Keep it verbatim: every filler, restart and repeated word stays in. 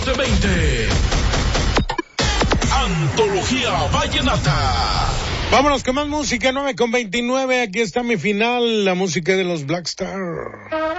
doce veinte. Antología Vallenata. Vámonos con más música, nueve con veintinueve. Aquí está mi final, la música de los Black Star.